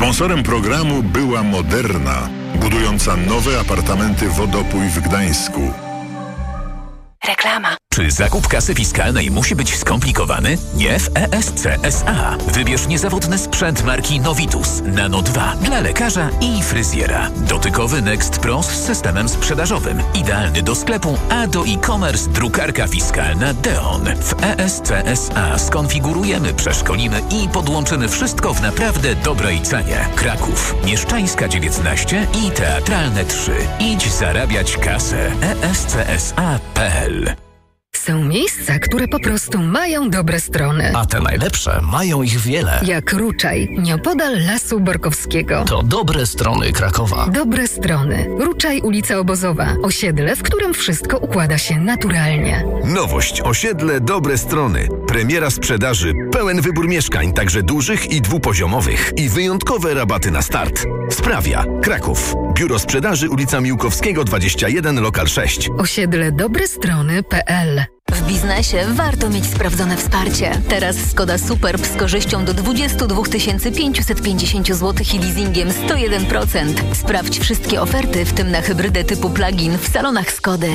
Sponsorem programu była Moderna, budująca nowe apartamenty Wodopój w Gdańsku. Reklama. Czy zakup kasy fiskalnej musi być skomplikowany? Nie w ESC SA. Wybierz niezawodny sprzęt marki Novitus Nano 2 dla lekarza i fryzjera. Dotykowy Next Pro z systemem sprzedażowym. Idealny do sklepu, a do e-commerce drukarka fiskalna Deon. W ESC SA skonfigurujemy, przeszkolimy i podłączymy wszystko w naprawdę dobrej cenie. Kraków, Mieszczańska 19 i Teatralne 3. Idź zarabiać kasę. ESCSA.pl. Są miejsca, które po prostu mają dobre strony. A te najlepsze mają ich wiele. Jak Ruczaj, nieopodal Lasu Borkowskiego. To dobre strony Krakowa. Dobre strony. Ruczaj, ulica Obozowa. Osiedle, w którym wszystko układa się naturalnie. Nowość. Osiedle Dobre Strony. Premiera sprzedaży. Pełen wybór mieszkań, także dużych i dwupoziomowych. I wyjątkowe rabaty na start. Sprawia. Kraków. Biuro Sprzedaży, ulica Miłkowskiego 21, lokal 6. Osiedle dobrestrony.pl. W biznesie warto mieć sprawdzone wsparcie. Teraz Skoda Superb z korzyścią do 22 550 zł i leasingiem 101%. Sprawdź wszystkie oferty, w tym na hybrydę typu plug-in w salonach Skody.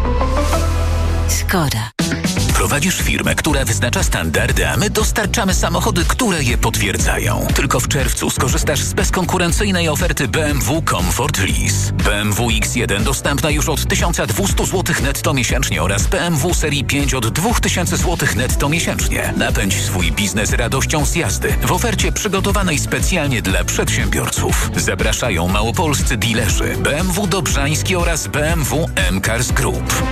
Skoda. Prowadzisz firmę, która wyznacza standardy, a my dostarczamy samochody, które je potwierdzają. Tylko w czerwcu skorzystasz z bezkonkurencyjnej oferty BMW Comfort Lease. BMW X1 dostępna już od 1200 zł netto miesięcznie oraz BMW serii 5 od 2000 zł netto miesięcznie. Napędź swój biznes radością z jazdy w ofercie przygotowanej specjalnie dla przedsiębiorców. Zapraszają małopolscy dilerzy BMW Dobrzański oraz BMW M-Cars Group.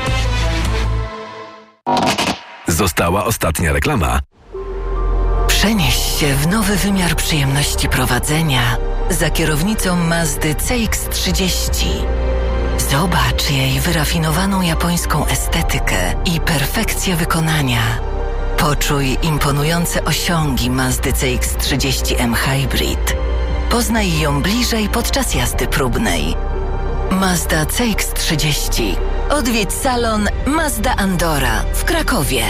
Została ostatnia reklama. Przenieś się w nowy wymiar przyjemności prowadzenia za kierownicą Mazdy CX-30. Zobacz jej wyrafinowaną japońską estetykę i perfekcję wykonania. Poczuj imponujące osiągi Mazdy CX-30M Hybrid. Poznaj ją bliżej podczas jazdy próbnej. Mazda CX-30. Odwiedź salon Mazda Andora w Krakowie.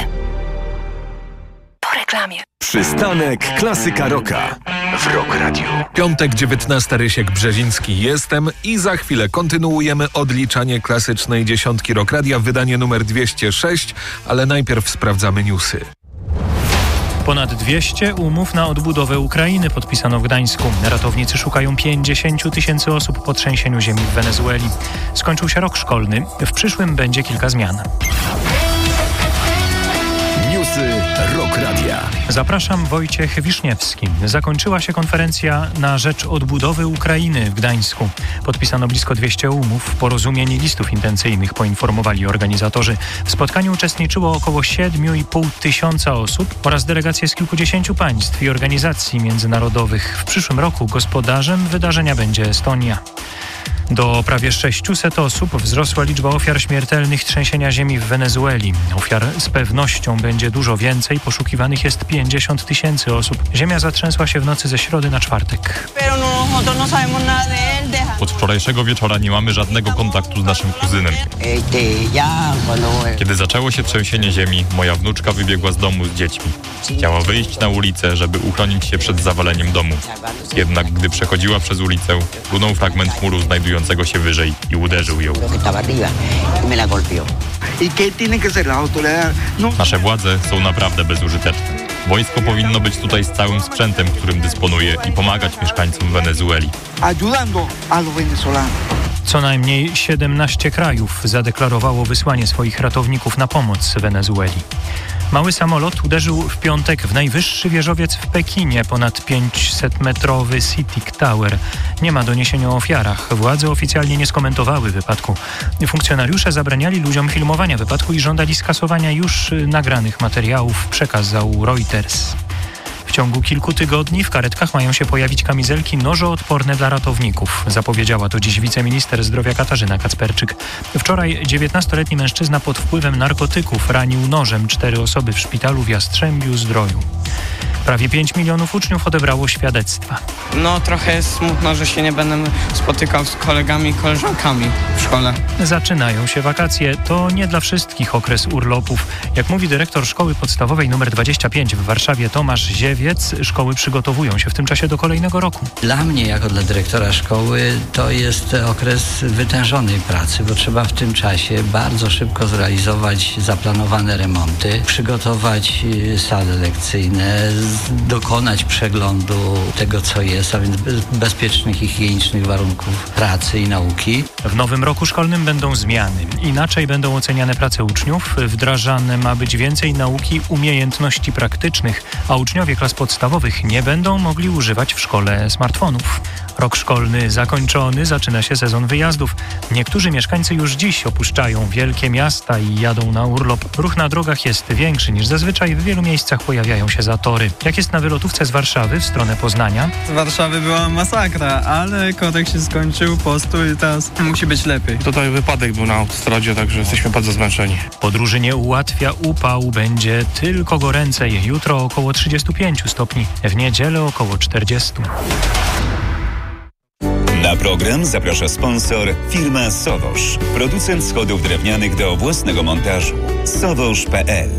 Po reklamie. Przystanek Klasyka Rocka w Rock Radio. Piątek, 19. Rysiek Brzeziński jestem i za chwilę kontynuujemy odliczanie klasycznej dziesiątki Rock Radia, wydanie numer 206, ale najpierw sprawdzamy newsy. Ponad 200 umów na odbudowę Ukrainy podpisano w Gdańsku. Ratownicy szukają 50 000 osób po trzęsieniu ziemi w Wenezueli. Skończył się rok szkolny. W przyszłym będzie kilka zmian. Newsy Rock Radia. Zapraszam, Wojciech Wiszniewski. Zakończyła się konferencja na rzecz odbudowy Ukrainy w Gdańsku. Podpisano blisko 200 umów, porozumień i listów intencyjnych, poinformowali organizatorzy. W spotkaniu uczestniczyło około 7,5 tysiąca osób oraz delegacje z kilkudziesięciu państw i organizacji międzynarodowych. W przyszłym roku gospodarzem wydarzenia będzie Estonia. Do prawie 600 osób wzrosła liczba ofiar śmiertelnych trzęsienia ziemi w Wenezueli. Ofiar z pewnością będzie dużo więcej. Poszukiwanych jest 50 000 osób. Ziemia zatrzęsła się w nocy ze środy na czwartek. Od wczorajszego wieczora nie mamy żadnego kontaktu z naszym kuzynem. Kiedy zaczęło się trzęsienie ziemi, moja wnuczka wybiegła z domu z dziećmi. Chciała wyjść na ulicę, żeby uchronić się przed zawaleniem domu. Jednak gdy przechodziła przez ulicę, runął fragment muru znajdującego się wyżej i uderzył ją. Nasze władze są naprawdę bezużyteczne. Wojsko powinno być tutaj z całym sprzętem, którym dysponuje i pomagać mieszkańcom Wenezueli. Co najmniej 17 krajów zadeklarowało wysłanie swoich ratowników na pomoc Wenezueli. Mały samolot uderzył w piątek w najwyższy wieżowiec w Pekinie, ponad 500-metrowy CITIC Tower. Nie ma doniesień o ofiarach. Władze oficjalnie nie skomentowały wypadku. Funkcjonariusze zabraniali ludziom filmowania wypadku i żądali skasowania już nagranych materiałów, przekazał Reuters. W ciągu kilku tygodni w karetkach mają się pojawić kamizelki nożoodporne dla ratowników. Zapowiedziała to dziś wiceminister zdrowia Katarzyna Kacperczyk. Wczoraj 19-letni mężczyzna pod wpływem narkotyków ranił nożem 4 osoby w szpitalu w Jastrzębiu-Zdroju. Prawie 5 milionów uczniów odebrało świadectwa. Trochę jest smutno, że się nie będę spotykał z kolegami i koleżankami w szkole. Zaczynają się wakacje. To nie dla wszystkich okres urlopów. Jak mówi dyrektor szkoły podstawowej nr 25 w Warszawie Tomasz Ziew, czerwiec. Szkoły przygotowują się w tym czasie do kolejnego roku. Dla mnie, jako dla dyrektora szkoły, to jest okres wytężonej pracy, bo trzeba w tym czasie bardzo szybko zrealizować zaplanowane remonty, przygotować sale lekcyjne, dokonać przeglądu tego, co jest, a więc bezpiecznych i higienicznych warunków pracy i nauki. W nowym roku szkolnym będą zmiany. Inaczej będą oceniane prace uczniów. Wdrażane ma być więcej nauki umiejętności praktycznych, a uczniowie klas podstawowych nie będą mogli używać w szkole smartfonów. Rok szkolny zakończony, zaczyna się sezon wyjazdów. Niektórzy mieszkańcy już dziś opuszczają wielkie miasta i jadą na urlop. Ruch na drogach jest większy niż zazwyczaj. W wielu miejscach pojawiają się zatory. Jak jest na wylotówce z Warszawy w stronę Poznania? Z Warszawy była masakra, ale korek się skończył, postój, teraz musi być lepiej. Tutaj wypadek był na autostradzie, także jesteśmy bardzo zmęczeni. Podróży nie ułatwia upał, będzie tylko goręcej. Jutro około 35 stopni, w niedzielę około 40. Na program zaprasza sponsor firma Sowosz, producent schodów drewnianych do własnego montażu. Sowosz.pl.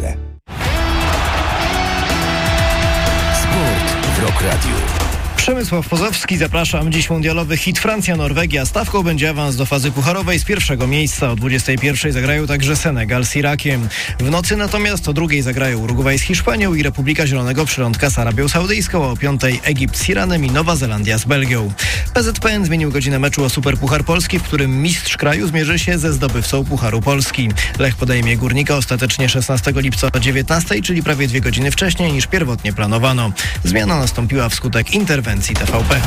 Sport w Rock Radio. Przemysław Pozowski, zapraszam. Dziś mundialowy hit Francja-Norwegia. Stawką będzie awans do fazy pucharowej z pierwszego miejsca. O 21:00 zagrają także Senegal z Irakiem. W nocy natomiast o 2:00 zagrają Urugwaj z Hiszpanią i Republika Zielonego Przylądka z Arabią Saudyjską, a o 5:00 Egipt z Iranem i Nowa Zelandia z Belgią. PZPN zmienił godzinę meczu o Superpuchar Polski, w którym mistrz kraju zmierzy się ze zdobywcą Pucharu Polski. Lech podejmie Górnika ostatecznie 16 lipca o 19:00, czyli prawie 2 godziny wcześniej niż pierwotnie planowano. Zmiana nastąpiła wskutek interwencji TVP.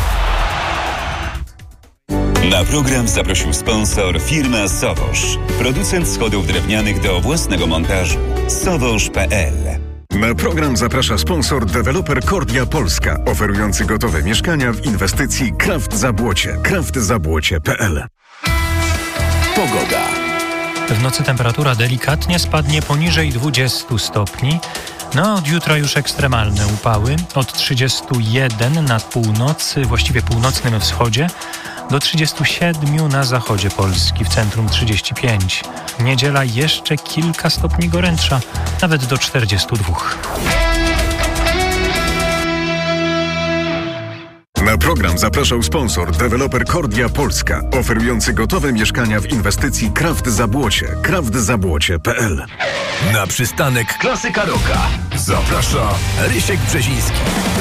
Na program zaprosił sponsor firma Sowosz, producent schodów drewnianych do własnego montażu. Sowosz.pl. Na program zaprasza sponsor deweloper Kordia Polska, oferujący gotowe mieszkania w inwestycji Kraft Zabłocie. kraftzabłocie.pl. Pogoda. W nocy temperatura delikatnie spadnie poniżej 20 stopni. No, od jutra już ekstremalne upały. Od 31 na północy, właściwie północnym wschodzie, do 37 na zachodzie Polski, w centrum 35. Niedziela jeszcze kilka stopni gorętsza, nawet do 42. Na program zapraszał sponsor deweloper Kordia Polska, oferujący gotowe mieszkania w inwestycji Kraft Zabłocie. kraftzabłocie.pl. Na przystanek Klasyka Rocka zaprasza Rysiek Brzeziński.